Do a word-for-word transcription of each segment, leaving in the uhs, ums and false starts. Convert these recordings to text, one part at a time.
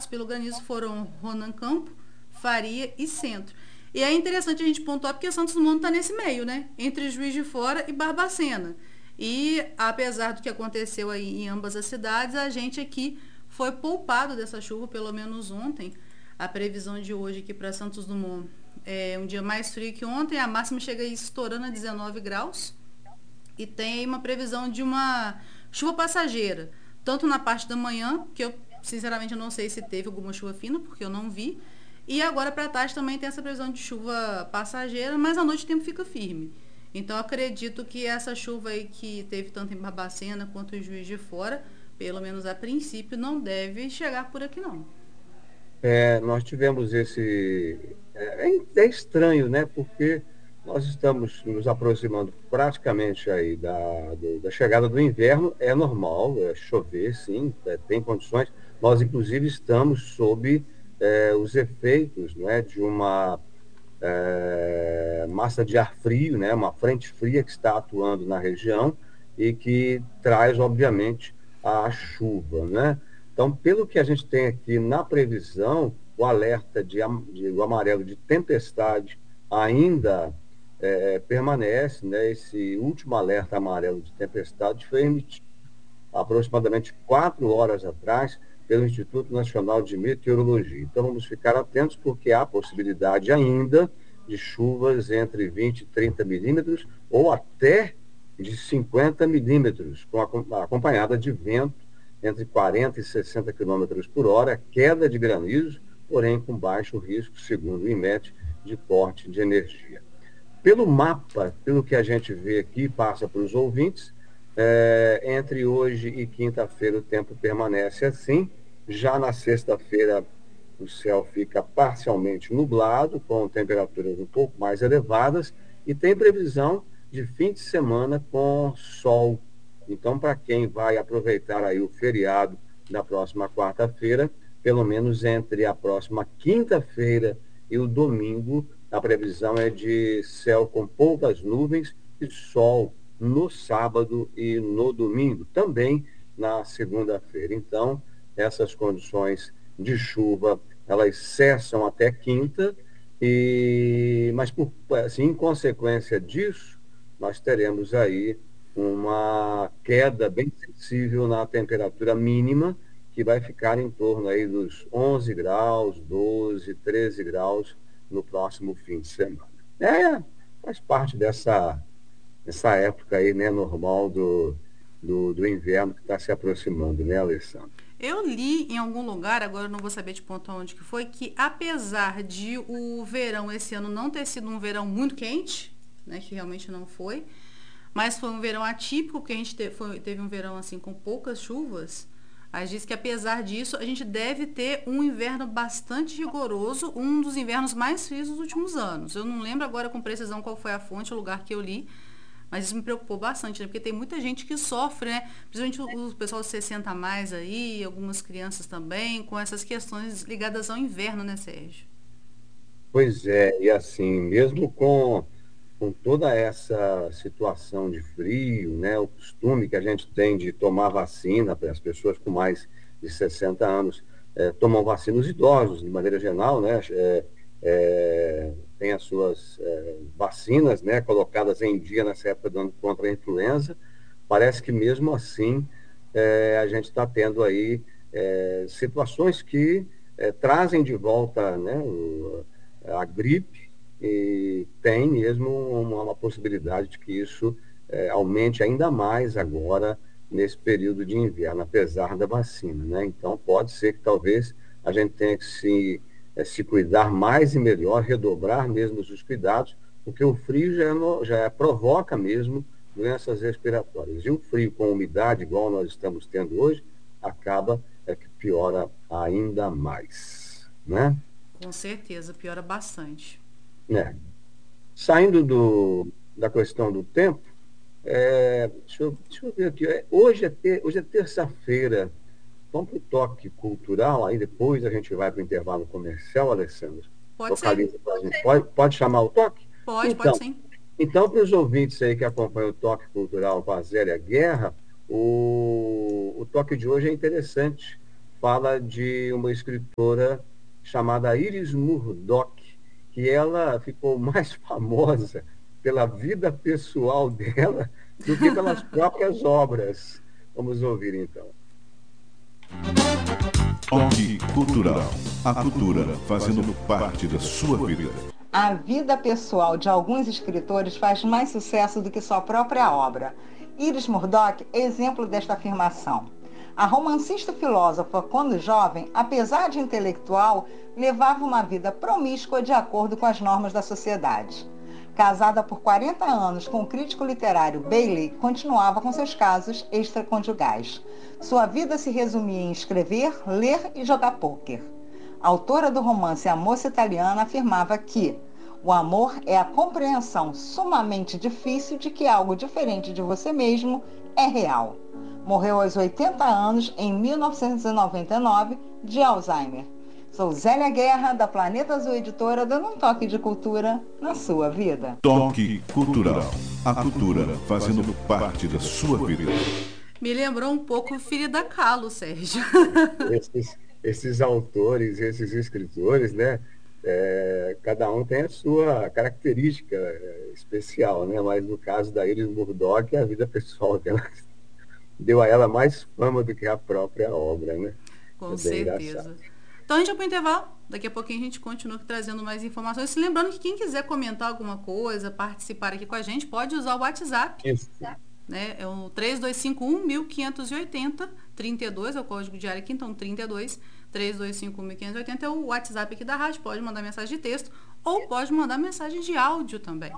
afetados pelo granizo foram Ronan Campo, Faria e Centro. E é interessante a gente pontuar porque Santos Dumont está nesse meio, né? Entre Juiz de Fora e Barbacena. E apesar do que aconteceu aí em ambas as cidades, a gente aqui foi poupado dessa chuva, pelo menos ontem. A previsão de hoje aqui para Santos Dumont é um dia mais frio que ontem, a máxima chega aí estourando a dezenove graus. E tem aí uma previsão de uma chuva passageira, tanto na parte da manhã, que eu sinceramente eu não sei se teve alguma chuva fina, porque eu não vi, e agora para tarde também tem essa previsão de chuva passageira, mas à noite o tempo fica firme. Então eu acredito que essa chuva aí que teve tanto em Barbacena quanto em Juiz de Fora, pelo menos a princípio, não deve chegar por aqui não. É, nós tivemos esse. É, é é estranho, né? Porque nós estamos nos aproximando praticamente aí da, do- da chegada do inverno. É normal, é chover, sim, é, tem condições. Nós, inclusive, estamos sob é, os efeitos, né, de uma é, massa de ar frio, né, uma frente fria que está atuando na região e que traz, obviamente, a chuva, né? Então, pelo que a gente tem aqui na previsão, o alerta de, de o amarelo de tempestade ainda é, permanece, né? Esse último alerta amarelo de tempestade foi emitido aproximadamente quatro horas atrás pelo Instituto Nacional de Meteorologia. Então, vamos ficar atentos, porque há possibilidade ainda de chuvas entre vinte e trinta milímetros ou até de cinquenta milímetros, com a, acompanhada de vento entre quarenta e sessenta quilômetros por hora, queda de granizo, porém com baixo risco, segundo o IMET, de corte de energia. Pelo mapa, pelo que a gente vê aqui, passa para os ouvintes, é, entre hoje e quinta-feira o tempo permanece assim. Já na sexta-feira o céu fica parcialmente nublado, com temperaturas um pouco mais elevadas, e tem previsão de fim de semana com sol. Então, para quem vai aproveitar aí o feriado da próxima quarta-feira, pelo menos entre a próxima quinta-feira e o domingo, a previsão é de céu com poucas nuvens e sol no sábado e no domingo, também na segunda-feira. Então, essas condições de chuva, elas cessam até quinta, e, mas por, assim, em consequência disso, nós teremos aí uma queda bem sensível na temperatura mínima, que vai ficar em torno aí dos onze graus, doze, treze graus no próximo fim de semana. É, faz parte dessa, dessa época aí, né, normal do, do, do inverno que está se aproximando, né, Alessandro? Eu li em algum lugar, agora eu não vou saber de ponto onde que foi, que apesar de o verão esse ano não ter sido um verão muito quente, né, que realmente não foi, mas foi um verão atípico, porque a gente teve, foi, teve um verão assim com poucas chuvas. A gente diz que apesar disso, a gente deve ter um inverno bastante rigoroso, um dos invernos mais frios dos últimos anos. Eu não lembro agora com precisão qual foi a fonte, o lugar que eu li, mas isso me preocupou bastante, né? Porque tem muita gente que sofre, né? Principalmente o, o pessoal de sessenta a mais aí, algumas crianças também, com essas questões ligadas ao inverno, né, Sérgio? Pois é, e assim, mesmo com, com toda essa situação de frio, né, o costume que a gente tem de tomar vacina para as pessoas com mais de sessenta anos, é, tomam vacina, os idosos, de maneira geral, né, é, é, tem as suas é, vacinas, né, colocadas em dia nessa época do ano contra a influenza. Parece que mesmo assim é, a gente está tendo aí é, situações que é, trazem de volta, né, o, a gripe, e tem mesmo uma, uma possibilidade de que isso é, aumente ainda mais agora nesse período de inverno, apesar da vacina, né? Então pode ser que talvez a gente tenha que se, é, se cuidar mais e melhor, redobrar mesmo os cuidados, porque o frio já, é no, já é, provoca mesmo doenças respiratórias. E o frio com umidade, igual nós estamos tendo hoje, acaba é que piora ainda mais, né? Com certeza, piora bastante. É. Saindo do, da questão do tempo, é, deixa, eu, deixa eu ver aqui. É, hoje é, ter, hoje é terça-feira. Vamos para o toque cultural, aí depois a gente vai para o intervalo comercial, Alessandro. Pode ser? Localiza para a gente. Pode, pode chamar o toque? Pode, pode Então, sim. então, para os ouvintes aí que acompanham o Toque Cultural com a Zélia Guerra, o, o toque de hoje é interessante, fala de uma escritora chamada Iris Murdoch, que ela ficou mais famosa pela vida pessoal dela do que pelas próprias obras. Vamos ouvir, então. Toque Cultural. A cultura fazendo parte da sua vida. A vida pessoal de alguns escritores faz mais sucesso do que sua própria obra. Iris Murdoch é exemplo desta afirmação. A romancista filósofa, quando jovem, apesar de intelectual, levava uma vida promíscua de acordo com as normas da sociedade. Casada por quarenta anos com o crítico literário Bailey, continuava com seus casos extraconjugais. Sua vida se resumia em escrever, ler e jogar pôquer. A autora do romance A Moça Italiana afirmava que o amor é a compreensão sumamente difícil de que algo diferente de você mesmo é real. Morreu aos oitenta anos, em mil novecentos e noventa e nove, de Alzheimer. Sou Zélia Guerra, da Planeta Azul Editora, dando um toque de cultura na sua vida. Toque Cultural. A cultura fazendo parte da sua vida. Me lembrou um pouco Frida Kahlo, Sérgio. Esses, esses autores, esses escritores, né? É, cada um tem a sua característica especial, né? Mas no caso da Iris Murdoch, a vida pessoal dela deu a ela mais fama do que a própria obra, né? Com é certeza. Engraçado. Então a gente vai para o intervalo. Daqui a pouquinho a gente continua trazendo mais informações. Se lembrando que quem quiser comentar alguma coisa, participar aqui com a gente, pode usar o WhatsApp. Isso. Né? É o três dois cinco um, quinhentos e oitenta, trinta e dois, é o código de área aqui, então trinta e dois, três dois cinco um, quinhentos e oitenta é o WhatsApp aqui da rádio. Pode mandar mensagem de texto ou pode mandar mensagem de áudio também.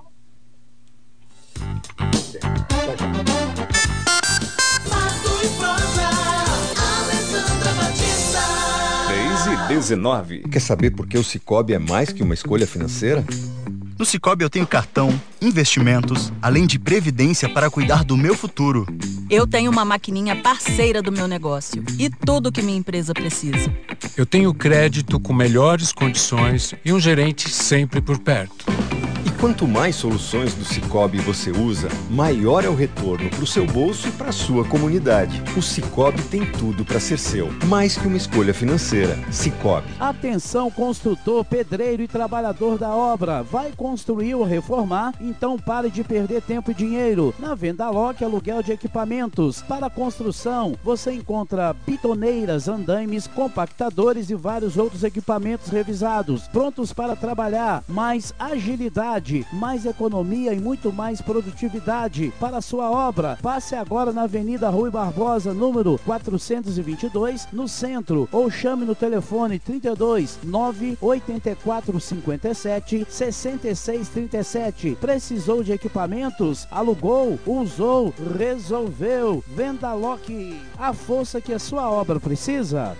dez e dezenove. Quer saber por que o Sicoob é mais que uma escolha financeira? No Sicoob eu tenho cartão, investimentos, além de previdência para cuidar do meu futuro. Eu tenho uma maquininha parceira do meu negócio e tudo que minha empresa precisa. Eu tenho crédito com melhores condições e um gerente sempre por perto. E quanto mais soluções do Sicoob você usa, maior é o retorno para o seu bolso e para a sua comunidade. O Sicoob tem tudo para ser seu, mais que uma escolha financeira. Sicoob. Atenção, construtor, pedreiro e trabalhador da obra. Vai construir ou reformar? Então pare de perder tempo e dinheiro. Na Vendaloc, aluguel de equipamentos. Para construção, você encontra bitoneiras, andaimes, compactadores e vários outros equipamentos revisados, prontos para trabalhar. Mais agilidade, mais economia e muito mais produtividade para a sua obra. Passe agora na Avenida Rui Barbosa, número quatrocentos e vinte e dois, no centro, ou chame no telefone trinta e dois, nove oito quatro cinco sete, seis seis três sete. Precisou de equipamentos? Alugou, usou, resolveu. Vendaloc, a força que a sua obra precisa.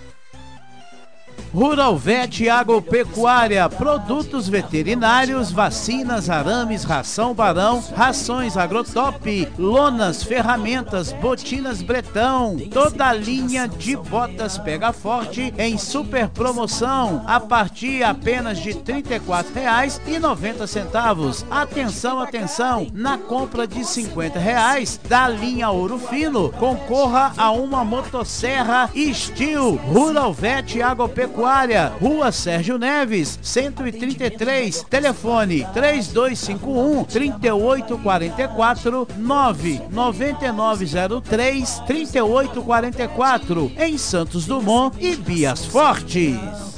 Rural Vet Agropecuária, produtos veterinários, vacinas, arames, ração Barão, rações Agrotop, lonas, ferramentas, botinas Bretão, toda a linha de botas Pega Forte em super promoção, a partir apenas de trinta e quatro reais e noventa centavos. Atenção, atenção, na compra de cinquenta reais da linha Ouro Fino, concorra a uma motosserra Steel. Rural Vet Agropecuária, Rua Sérgio Neves, cento e trinta e três, telefone três dois cinco um, três oito quatro quatro, nove nove nove zero três, três oito quatro quatro, em Santos Dumont e Bias Fortes.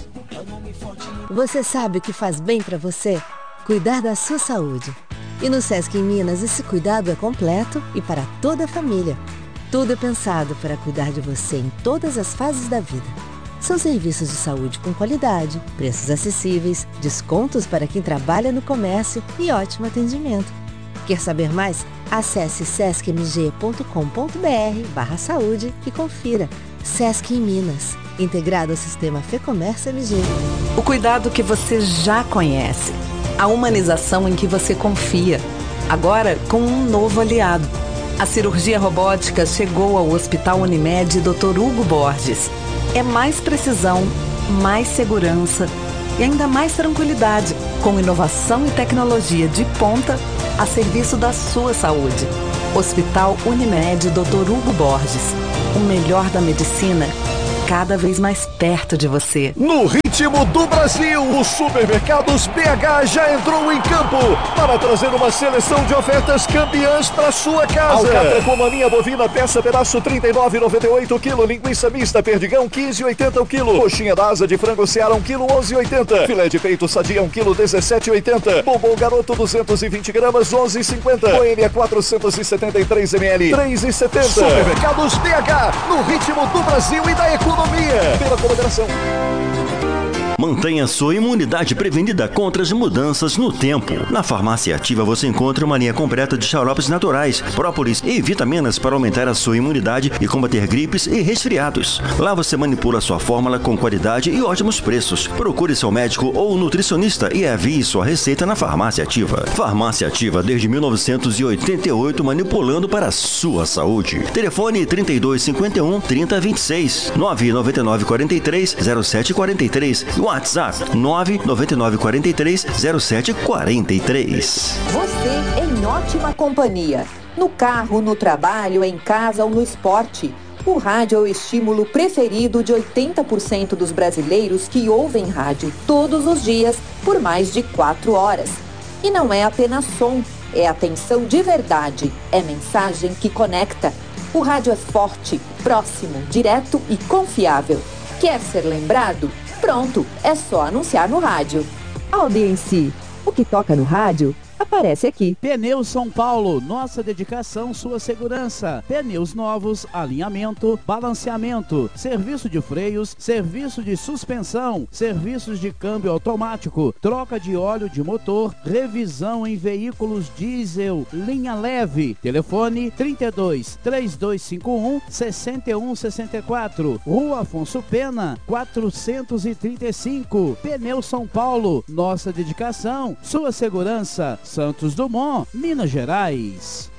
Você sabe o que faz bem para você? Cuidar da sua saúde. E no Sesc em Minas esse cuidado é completo e para toda a família. Tudo é pensado para cuidar de você em todas as fases da vida. São serviços de saúde com qualidade, preços acessíveis, descontos para quem trabalha no comércio e ótimo atendimento. Quer saber mais? Acesse sescmg ponto com ponto br barra saúde e confira. Sesc em Minas, integrado ao sistema Fecomércio M G. O cuidado que você já conhece, a humanização em que você confia, agora com um novo aliado. A cirurgia robótica chegou ao Hospital Unimed doutor Hugo Borges. É mais precisão, mais segurança e ainda mais tranquilidade, com inovação e tecnologia de ponta a serviço da sua saúde. Hospital Unimed doutor Hugo Borges. O melhor da medicina, cada vez mais perto de você. No ritmo do Brasil, o Supermercados B H já entrou em campo para trazer uma seleção de ofertas campeãs para sua casa. Alcatra com maminha bovina, peça pedaço trinta e nove reais e noventa e oito centavos quilo, linguiça mista perdigão quinze reais e oitenta centavos o quilo, coxinha da asa de frango Ceará um quilo onze reais e oitenta centavos, filé de peito sadia um quilo dezessete reais e oitenta centavos, bombom garoto duzentos e vinte gramas onze reais e cinquenta centavos, Boêmia quatrocentos e setenta e três mililitros três reais e setenta centavos. Supermercados B H, no ritmo do Brasil e da economia. Pela colaboração. Mantenha sua imunidade prevenida contra as mudanças no tempo. Na Farmácia Ativa você encontra uma linha completa de xaropes naturais, própolis e vitaminas para aumentar a sua imunidade e combater gripes e resfriados. Lá você manipula a sua fórmula com qualidade e ótimos preços. Procure seu médico ou nutricionista e envie sua receita na Farmácia Ativa. Farmácia Ativa desde mil novecentos e oitenta e oito, manipulando para a sua saúde. Telefone trinta e dois cinquenta e um, trinta vinte e seis, nove nove nove quatro três, zero sete quatro três. WhatsApp nove nove nove quatro três, zero sete quatro três. Você em ótima companhia. No carro, no trabalho, em casa ou no esporte. O rádio é o estímulo preferido de oitenta por cento dos brasileiros que ouvem rádio todos os dias por mais de quatro horas. E não é apenas som, é atenção de verdade, é mensagem que conecta. O rádio é forte, próximo, direto e confiável. Quer ser lembrado? Pronto, é só anunciar no rádio. Audiência, o que toca no rádio aparece aqui. Pneus São Paulo, nossa dedicação, sua segurança. Pneus novos, alinhamento, balanceamento, serviço de freios, serviço de suspensão, serviços de câmbio automático, troca de óleo de motor, revisão em veículos diesel, linha leve. Telefone trinta e dois, três dois cinco um, seis um seis quatro. Rua Afonso Pena, quatrocentos e trinta e cinco. Pneus São Paulo, nossa dedicação, sua segurança. Santos Dumont, Minas Gerais.